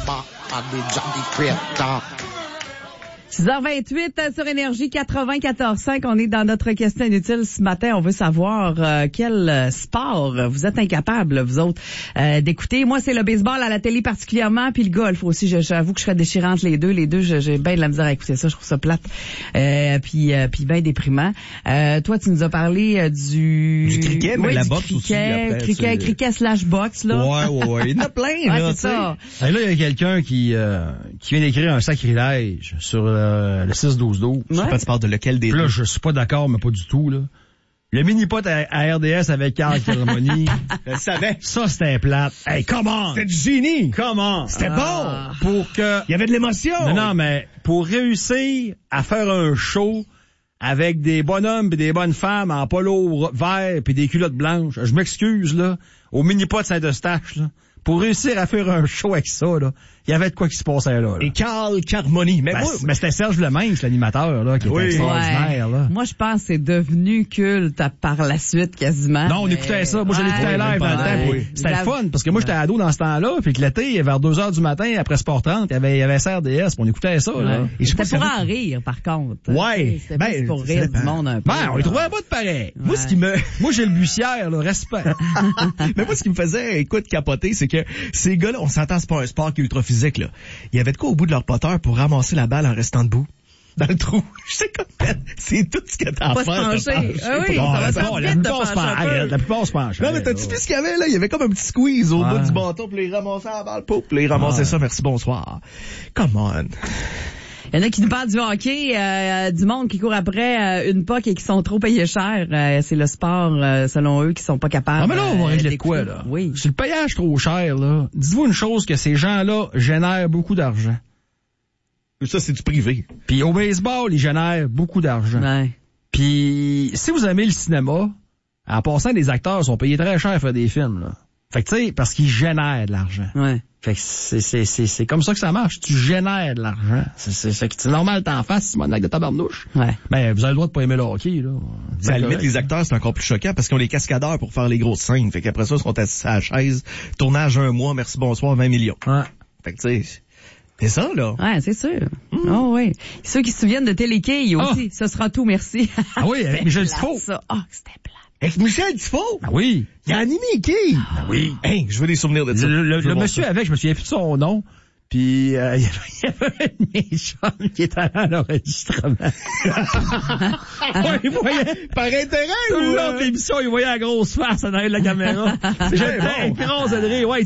6h28 sur Énergie 94.5. On est dans notre question inutile ce matin. On veut savoir quel sport vous êtes incapables, vous autres, d'écouter. Moi, c'est le baseball à la télé particulièrement, puis le golf aussi. J'avoue que je serais déchirante les deux. J'ai bien de la misère à écouter ça. Je trouve ça plate. Puis bien déprimant. Toi, tu nous as parlé du cricket, mais oui, la du boxe cricket, aussi. Après, cricket slash boxe, là. Ouais. Il y en a plein, là, c'est ça. Et là, il y a quelqu'un qui vient d'écrire un sacrilège sur le 6-12-12. Je sais pas, tu parles de lequel des deux. Là, je suis pas d'accord, mais pas du tout, là. Le mini-pot à RDS avec Carl Cérémonie. Je savais. Ça, c'était plate. Hey, come on! C'était du génie. Come on! C'était bon. Pour que... Il y avait de l'émotion. Non, mais pour réussir à faire un show avec des bonhommes et des bonnes femmes en polo vert puis des culottes blanches, je m'excuse, là, au mini-pot de Saint-Eustache, là, pour réussir à faire un show avec ça, là, il y avait de quoi qui se passait là. Et Carl Carmoni. Mais mais c'était Serge Lemince, l'animateur, là, qui était extraordinaire, là. Moi, je pense que c'est devenu culte par la suite, quasiment. Non, on écoutait ça. Moi, je l'écoutais live dans le temps. Oui. C'était le fun, parce que moi, j'étais ado dans ce temps-là, puis que l'été, vers 2h du matin, après Sport 30, il y avait SRDS, puis on écoutait ça, là. Ouais. Et c'était pour en rire, par contre. Ouais. C'était plus pour rire du monde un peu. On les trouvait pas de pareil. Ouais. Moi, j'ai le bussière, là, respect. Mais moi, ce qui me faisait, écoute, capoter, c'est que ces gars-là, on s'entend, c'est pas un sport qui est ultra physique, là. Il y avait de quoi au bout de leur poteur pour ramasser la balle en restant debout. Dans le trou. Je sais comme c'est tout ce que t'as à faire. Pas se pencher. Ah oui, ça va faire vite de pencher un peu. La plupart se penchent. Non, mais t'as-tu vu ce qu'il y avait, là? Il y avait comme un petit squeeze au bout du bâton, puis les ramasser la balle, puis les ramasser ça, merci, bonsoir. Come on. Il y en a qui nous parlent du hockey, du monde qui court après une puck et qui sont trop payés cher. C'est le sport, selon eux, qui sont pas capables. Ah, mais là, on va régler de quoi, là? Oui. C'est le payage trop cher, là. Dites-vous une chose, que ces gens-là génèrent beaucoup d'argent. Ça, c'est du privé. Puis au baseball, ils génèrent beaucoup d'argent. Ouais. Puis si vous aimez le cinéma, en passant, les acteurs sont payés très cher à faire des films, là. Fait que tu sais, parce qu'ils génèrent de l'argent. Ouais. Fait que c'est comme ça que ça marche. Tu génères de l'argent. C'est normal t'en fasses, Simonac de tabarnouche. Ouais. Mais vous avez le droit de pas aimer le hockey, là. À la limite, les acteurs, c'est encore plus choquant parce qu'ils ont les cascadeurs pour faire les grosses scènes. Fait qu'après ça, ils sont assis à la chaise. Tournage 1 mois, merci, bonsoir, 20 millions. Ouais. Fait que tu sais, c'est ça, là. Ouais, c'est sûr. Oh oui. Ceux qui se souviennent de Téléquille aussi, ce sera tout, merci. Ah oui, avec Michel Dufault. C'était plat. Avec Michel Dufault? Ah oui. Il a animé qui? Ah oui. Hey, je veux des souvenirs de ça. Le monsieur avec, je me souviens plus de son nom. Puis il y avait un de mes chums qui était allé à l'enregistrement. Ouais, il voyait, par intérêt tout ou le long de l'émission, il voyait la grosse face en arrière de la caméra. J'étais écrasé de rire. Ouais,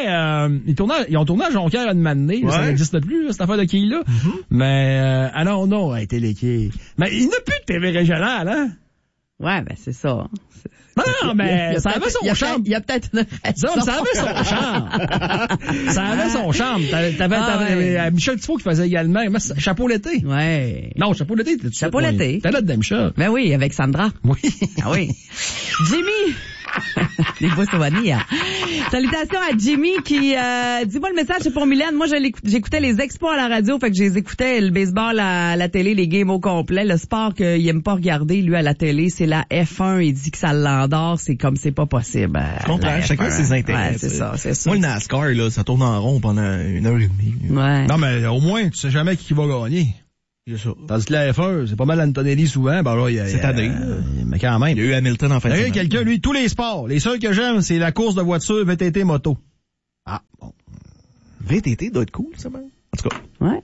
ils ont tourné à Jonquière à une matinée. Ouais. Ça n'existe plus, là, cette affaire de quilles-là. Mais, non, elle était l'équipe. Mais il n'a plus de TV régionale, hein? Ouais, ben, c'est ça. Non, mais ça avait son charme. Il y a peut-être une raison. Ça avait son charme. Ça avait son charme. T'avais Michel Dufault qui faisait également Chapeau l'été. Ouais. Non, Chapeau l'été. Chapeau l'été. T'es là dedans, Michel. Ben oui, avec Sandra. Oui. Ah oui. Jimmy. Les beaux souvenirs. Salutations à Jimmy qui dis-moi le message, c'est pour Mylène. Moi j'écoutais les expos à la radio, fait que je les écoutais, le baseball à la télé, les games au complet. Le sport qu'il aime pas regarder lui à la télé, c'est la F1. Il dit que ça l'endort, c'est comme c'est pas possible. Je comprends, chacun ses intérêts. Ouais, c'est ça. Moi le NASCAR là, ça tourne en rond pendant 1h30. Ouais. Non mais au moins tu sais jamais qui va gagner. Tandis que la F1, c'est pas mal Antonelli souvent. Ben là, cette année. Mais quand même. Il y a eu Hamilton en fin de semaine. Quelqu'un, lui, tous les sports. Les seuls que j'aime, c'est la course de voiture, VTT, moto. Ah, bon. VTT doit être cool, ça, man. En tout cas. Ouais.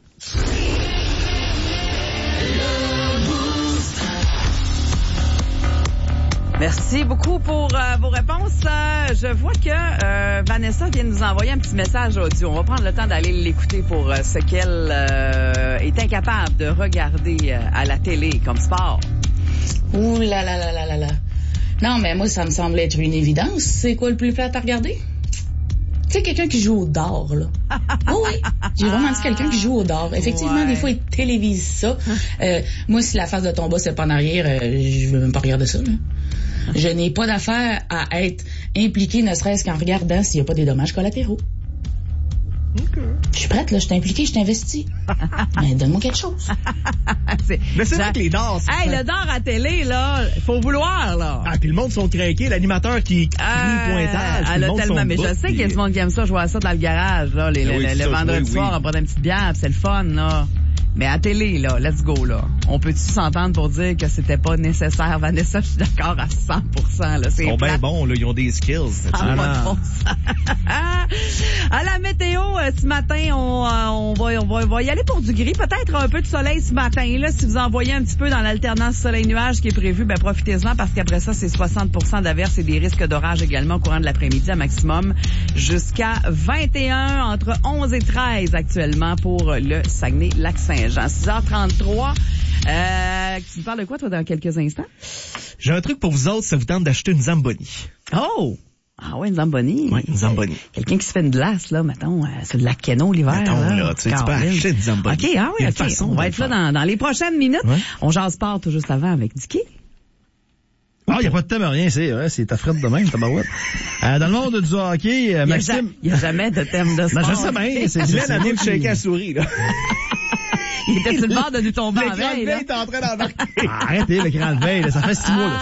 Merci beaucoup pour vos réponses. Je vois que Vanessa vient de nous envoyer un petit message audio. On va prendre le temps d'aller l'écouter pour ce qu'elle est incapable de regarder à la télé comme sport. Ouh là là là là là là. Non, mais moi, ça me semble être une évidence. C'est quoi le plus plate à regarder? Tu sais, quelqu'un qui joue au dard, là. Oh oui, j'ai vraiment dit quelqu'un qui joue au dard. Effectivement, ouais. Des fois, ils télévisent ça. Moi, si la face de ton boss c'est pas en arrière, je veux même pas regarder ça, là. Je n'ai pas d'affaire à être impliqué, ne serait-ce qu'en regardant s'il n'y a pas des dommages collatéraux. OK. Je suis prête, là, je t'ai impliquée, je t'investis. Mais donne-moi quelque chose. Mais c'est vrai que les dards... Hey, le dard à télé, là, faut vouloir, là. Ah, puis le monde sont craqués, l'animateur qui crie pointage. Elle a tellement, mais je sais qu'il y a du monde qui aime ça, jouer à ça dans le garage, là, le vendredi soir, on prend une petite bière, pis c'est le fun, là. Mais à télé, là, let's go, là. On peut-tu s'entendre pour dire que c'était pas nécessaire, Vanessa? Je suis d'accord à 100%, là. Ils sont bien bons, là. Ils ont des skills. À la météo, ce matin, on va y aller pour du gris. Peut-être un peu de soleil ce matin, là. Si vous en voyez un petit peu dans l'alternance soleil-nuage qui est prévue, ben, profitez-en parce qu'après ça, c'est 60% d'averses et des risques d'orage également au courant de l'après-midi à maximum jusqu'à 21, entre 11 et 13 actuellement pour le Saguenay-Lac-Saint-Jean. 6h33. Tu me parles de quoi, toi, dans quelques instants? J'ai un truc pour vous autres, ça vous tente d'acheter une Zamboni. Oh! Ah ouais, une Zamboni. Oui, une Zamboni. Quelqu'un qui se fait une glace, là, mettons, sur de la Keno l'hiver. Mettons, là, tu peux acheter une Zamboni. OK, ah oui, OK. On va être là dans les prochaines minutes. Ouais. On jase part tout juste avant avec Dicky. Ah, il n'y a pas de thème, rien, c'est ta frette de même, tabarouette. Dans le monde du hockey, Maxime... Il n'y a jamais de thème de sport. Non, je sais bien, c'est Glenn a de shaker à souris, là. Il était sur le bord de nous tomber en veille. Le Grand est en train d'embarquer. Arrêtez, le Grand Veille, là, ça fait 6 mois de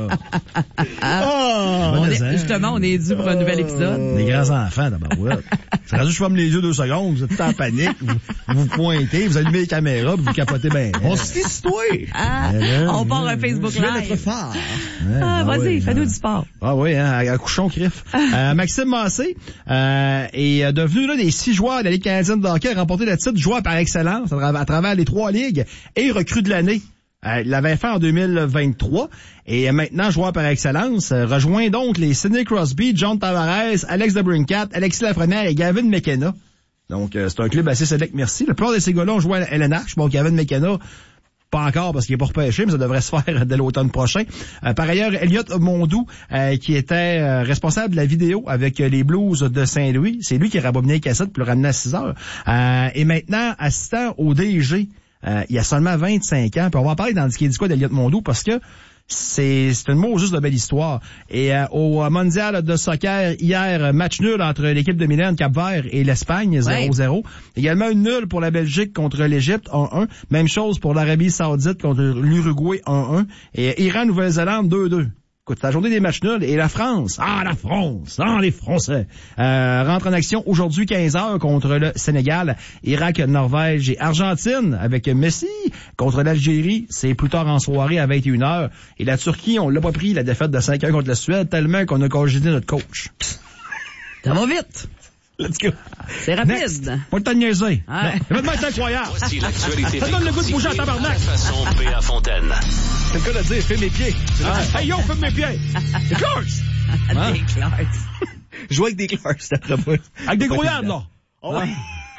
ça, là. Justement, on est dû pour un nouvel épisode. Des grands enfants, d'abord. C'est rendu, je ferme les yeux 2 secondes, vous êtes tout en panique, vous pointez, vous allumez les caméras, vous capotez bien. On se fiche toi. On part un Facebook Live. Notre phare. Vas-y, fais-nous du sport. Ah oui, hein, à couchon crif. Maxime Massé est devenu l'un des 6 joueurs de la Ligue canadienne de hockey à remporter le titre joueur par excellence à travers les 3 ligues et recrue de l'année. Il l'avait fait en 2023 et maintenant joueur par excellence. Rejoint donc les Sidney Crosby, John Tavares, Alex DeBrincat, Alexis Lafrenière et Gavin McKenna. Donc c'est un club assez select, merci. Le plupart de ces gars-là ont joué à LNH. Bon, Gavin McKenna, pas encore parce qu'il est pas repêché, mais ça devrait se faire dès l'automne prochain. Par ailleurs, Elliott Mondou, qui était responsable de la vidéo avec les Blues de Saint-Louis, c'est lui qui a rabobiné les cassettes pour le ramener à 6 heures. Et maintenant, assistant au DG, il y a seulement 25 ans. Puis on va en parler dans le qui est du quoi d'Elliott Mondou parce que c'est une mot juste de belle histoire. Et au mondial de soccer hier, match nul entre l'équipe de Milan, Cap-Vert et l'Espagne, 0-0. Ouais. Également une nulle pour la Belgique contre l'Égypte, 1-1. Même chose pour l'Arabie Saoudite contre l'Uruguay, 1-1. Et Iran-Nouvelle-Zélande, 2-2. Écoute, c'est la journée des matchs nuls. Et la France, les Français, rentre en action aujourd'hui 15h contre le Sénégal, Irak, Norvège et Argentine avec Messi contre l'Algérie. C'est plus tard en soirée à 21h. Et la Turquie, on l'a pas pris, la défaite de 5-1 contre la Suède, tellement qu'on a congédié notre coach. Ça va vite. Let's go. C'est rapide. Next. Pas le temps de niaiser. Événement est incroyable. Voici l'actualité. Ça donne le goût de bouger à tabarnak. Façon P.A. Fontaine. C'est le cas de dire, fais mes pieds. Hey yo, fais mes pieds. Des Clarks. Des Clarks. Joue avec des Clarks, d'après moi. Avec des grouillades, là. Oh, ouais.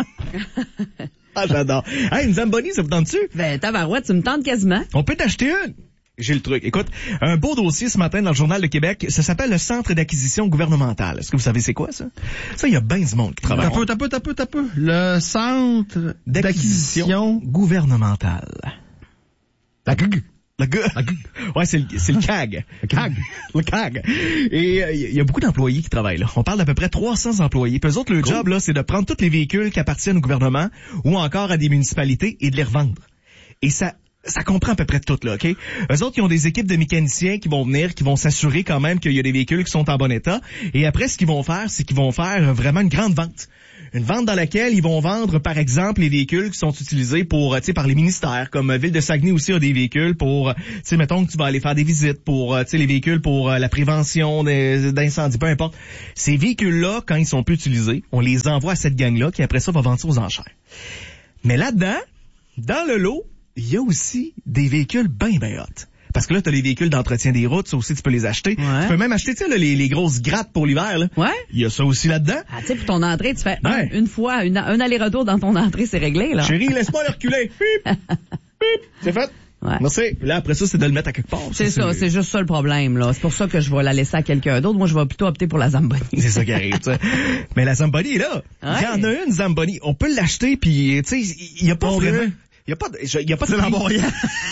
Ah, j'adore. Hey, une Zamboni, ça vous tente-tu? Ben, tabarouette, tu me tentes quasiment. On peut t'acheter une. J'ai le truc. Écoute, un beau dossier ce matin dans le Journal de Québec. Ça s'appelle le Centre d'acquisition gouvernementale. Est-ce que vous savez c'est quoi, ça? Ça, il y a bien du monde qui travaille. T'as peu. Le Centre d'acquisition gouvernementale. La GUG. Ouais, c'est le CAG. Le CAG. Et il y a beaucoup d'employés qui travaillent là. On parle d'à peu près 300 employés. Puis eux autres, le job, là, c'est de prendre tous les véhicules qui appartiennent au gouvernement ou encore à des municipalités et de les revendre. Et ça comprend à peu près tout, là, OK? Eux autres, ils ont des équipes de mécaniciens qui vont venir, qui vont s'assurer quand même qu'il y a des véhicules qui sont en bon état. Et après, ce qu'ils vont faire, c'est qu'ils vont faire vraiment une grande vente. Une vente dans laquelle ils vont vendre, par exemple, les véhicules qui sont utilisés pour, tu sais, par les ministères, comme Ville de Saguenay aussi a des véhicules pour, tu sais, mettons que tu vas aller faire des visites pour, tu sais, les véhicules pour la prévention d'incendie, peu importe. Ces véhicules-là, quand ils sont plus utilisés, on les envoie à cette gang-là qui, après ça, va vendre ça aux enchères. Mais là-dedans, dans le lot, il y a aussi des véhicules bien hot. Parce que là, tu as les véhicules d'entretien des routes, ça aussi, tu peux les acheter. Ouais. Tu peux même acheter, tu sais, les grosses grattes pour l'hiver, là. Ouais. Il y a ça aussi là-dedans. Ah, tu sais, pour ton entrée, tu fais une fois, un aller-retour dans ton entrée, c'est réglé, là. Chérie, laisse-moi le reculer. Pip. C'est fait. Ouais. Merci. Là, après ça, c'est de le mettre à quelque part. C'est c'est juste ça le problème, là. C'est pour ça que je vais la laisser à quelqu'un d'autre. Moi, je vais plutôt opter pour la Zamboni. C'est ça qui arrive, tu sais. Mais la Zamboni, là, il y en a une Zamboni. On peut l'acheter, puis, tu sais, il y a pas vraiment... Il y a pas de c'est l'emboyant.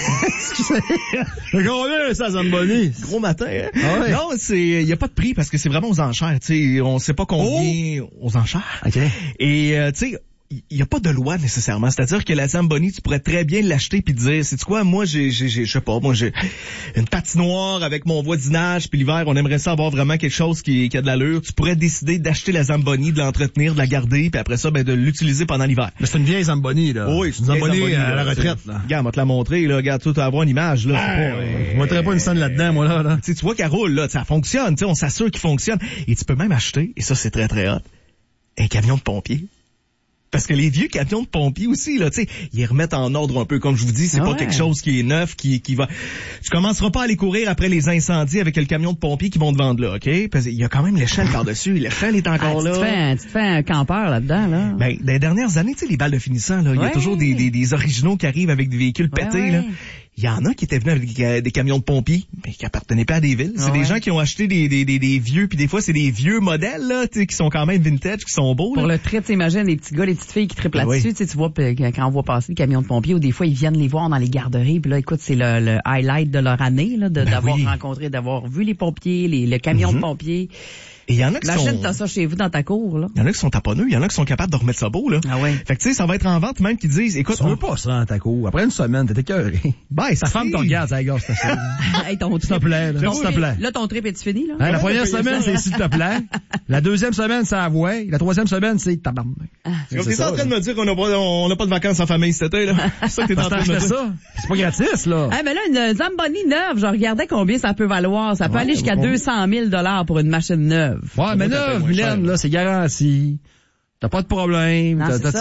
C'est combien, ça, Zamboni? Gros matin, hein? Ah ouais. Non, il y a pas de prix parce que c'est vraiment aux enchères, tu sais. On sait pas combien aux enchères. OK. Et, tu sais, il y a pas de loi nécessairement. C'est-à-dire que la Zamboni, tu pourrais très bien l'acheter puis te dire, c'est quoi, moi, je sais pas, moi, j'ai une patinoire avec mon voisinage puis l'hiver, on aimerait ça avoir vraiment quelque chose qui a de l'allure. Tu pourrais décider d'acheter la Zamboni, de l'entretenir, de la garder puis après ça, ben, de l'utiliser pendant l'hiver. Mais c'est une vieille Zamboni, là. Oui, c'est une Zamboni à la retraite, là. Regarde, on va te la montrer, là. Regarde, tu vas avoir une image, là. Je mettrais pas une scène là-dedans, moi, là. Tu vois qu'elle roule, là. Ça fonctionne, tu sais, on s'assure qu'il fonctionne. Et tu peux même acheter, et ça, c'est très, très hot, un camion de pompier. Parce que les vieux camions de pompiers aussi, là, tu sais, ils remettent en ordre un peu. Comme je vous dis, c'est pas quelque chose qui est neuf, qui va... Tu commenceras pas à aller courir après les incendies avec le camion de pompiers qui vont te vendre là, OK? Parce qu'il y a quand même l'échelle par-dessus. L'échelle est encore là. Tu te fais un campeur là-dedans, là. Ben, dans les dernières années, tu sais, les balles de finissant, là, il y a toujours des originaux qui arrivent avec des véhicules pétés, là. Il y en a qui étaient venus avec des camions de pompiers, mais qui appartenaient pas à des villes. C'est des gens qui ont acheté des vieux, puis des fois, c'est des vieux modèles, là, qui sont quand même vintage, qui sont beaux, là. Pour le trait, t'imagines, les petits gars, les petites filles qui triplent là-dessus, tu vois, quand on voit passer les camions de pompiers, ou des fois, ils viennent les voir dans les garderies, puis là, écoute, c'est le highlight de leur année, là, d'avoir rencontré, d'avoir vu les pompiers, le camion de pompiers. Et il y en a qui Imagine, t'as ça chez vous dans ta cour, là. Il y en a qui sont taponneux, il y en a qui sont capables de remettre ça beau, là. Ah ouais. Fait que tu sais, ça va être en vente même qui disent, écoute, Tu veux pas ça dans ta cour. Après une semaine, t'es écœuré. Ben, ta femme te regarde, ça gosse, ça. Hey, S'il te plaît, là. S'il te plaît. Là, ton trip est-tu fini, là? Hein, la première semaine, c'est s'il te plaît. La deuxième semaine, c'est à voix. La troisième semaine, c'est tabarnak. Comme t'es en train de me dire qu'on n'a pas de vacances en famille cet été, là. C'est ça que t'es en train de me dire. Ça. C'est pas gratis, là. Ah, mais là, une Zamboni neuve, je regardais combien ça peut valoir. Ça peut aller jusqu'à 200 000 $ pour une machine neuve. Ouais, mais neuve, Mylène, là, c'est garanti. T'as pas de problème.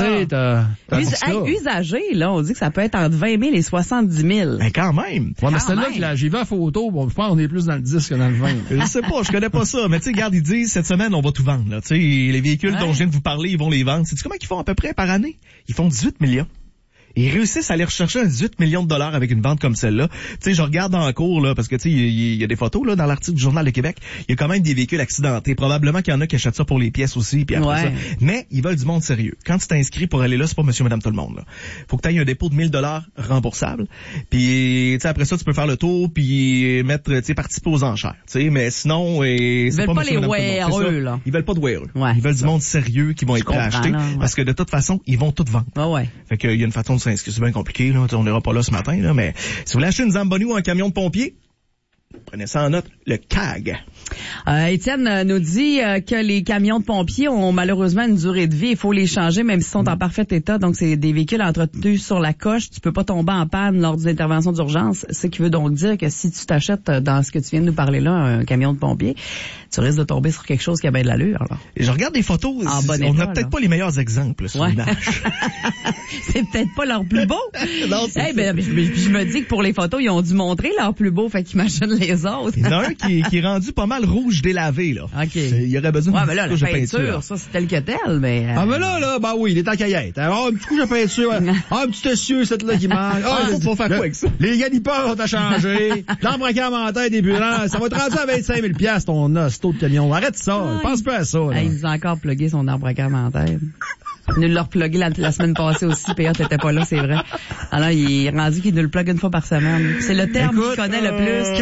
Usagé, là, on dit que ça peut être entre 20 000 et 70 000. Mais quand même. Ouais, mais celle-là, j'ai vu la photo, bon, je pense qu'on est plus dans le 10 que dans le 20. Je sais pas, je connais pas ça. Mais tu sais, regarde, ils disent, cette semaine, on va tout vendre, là. Tu sais, les véhicules dont je viens de vous parler, ils vont les vendre. Sais-tu comment ils font à peu près par année? Ils font 18 millions. Ils réussissent à aller rechercher un 18 millions de dollars avec une vente comme celle-là. Tu sais, je regarde en cours, là, parce que, tu sais, il y a des photos, là, dans l'article du Journal de Québec. Il y a quand même des véhicules accidentés. Probablement qu'il y en a qui achètent ça pour les pièces aussi, puis après ça. Mais ils veulent du monde sérieux. Quand tu t'inscris pour aller là, c'est pas monsieur, madame, tout le monde, là. Faut que tu aies un dépôt de 1000 $ remboursable. Puis, tu sais, après ça, tu peux faire le tour, puis mettre, tu sais, participer aux enchères. Tu sais, mais sinon, ils c'est veulent pas monsieur, les weareux, là. Ils veulent pas de weareux. Ouais, ils veulent du monde sérieux qui vont être prêts à acheter. Parce que de toute façon, ils vont tout vendre. Ouais. Fait qu'il y a une façon de s'inscrire. C'est bien compliqué. Là, on n'ira pas là ce matin, là, mais si vous voulez acheter une Zamboni ou un camion de pompier, prenez ça en note, le CAG. Étienne nous dit que les camions de pompiers ont malheureusement une durée de vie. Il faut les changer même s'ils sont en parfait état. Donc, c'est des véhicules entretenus sur la coche. Tu peux pas tomber en panne lors d'une intervention d'urgence. Ce qui veut donc dire que si tu t'achètes dans ce que tu viens de nous parler là, un camion de pompier, tu risques de tomber sur quelque chose qui a bien de l'allure. Et je regarde des photos. On n'a peut-être pas les meilleurs exemples sur l'image. C'est peut-être pas leur plus beau. Non, c'est je me dis que pour les photos, ils ont dû montrer leur plus beau. Fait qu'imagine les autres. Il y en a un qui est rendu pas mal rouge délavé, là. OK. Il y aurait besoin d'une petite couche de peinture. Ça, c'est tel que tel, mais... Ah, mais là, bah oui, il est en caillette. Alors, une petite couche de peinture. Ah, un petit essieu, cette là qui manque. Faut faire quoi avec ça? Les galipeurs ont à changer. L'embracam en tête des burants. Ça va te rendre à 25 000 $, ton taux de camion. Arrête ça. Pense pas à ça, là. Il nous a encore plugué son embracam en tête. Il nous l'a replugué la semaine passée aussi. PA, t'étais pas là, c'est vrai. Alors, il est rendu qu'il nous le plug une fois par semaine. C'est le terme qu'il connaît le plus.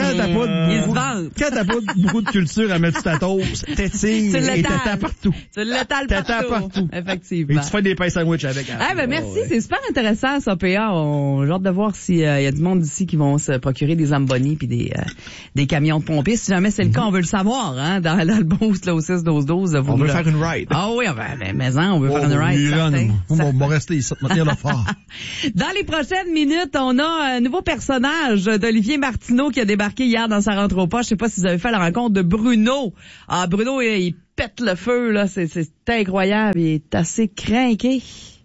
Quand t'as pas beaucoup de culture à mettre sur ta toast, t'étires et t'étales partout. Tu l'étales partout. Effectivement. Et tu fais des pains sandwich avec. Merci, c'est super intéressant, ça, PA. J'ai hâte de voir s'il y a du monde ici qui vont se procurer des Zamboni puis des camions de pompiers. Si jamais c'est le cas, on veut le savoir, hein, dans le boost, là, au 6-12-12. On veut faire une ride. Ah oui, on veut faire une ride. On va rester ici, maintenir le fort. Dans les prochaines minutes, on a un nouveau personnage d'Olivier Martineau qui a débarqué hier dans sa rentre au poche. Je sais pas si vous avez fait la rencontre de Bruno. Ah, Bruno, il pète le feu, là. C'est incroyable. Il est assez crinqué.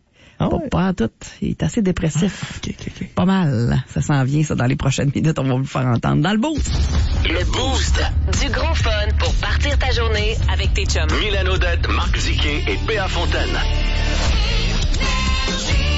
Pas à tout. Il est assez dépressif. Okay. Pas mal. Ça s'en vient, ça, dans les prochaines minutes. On va vous le faire entendre dans le boost. Le boost. Du gros fun pour partir ta journée avec tes chums. Mylène Odette, Marc Ziquet et Péa Fontaine.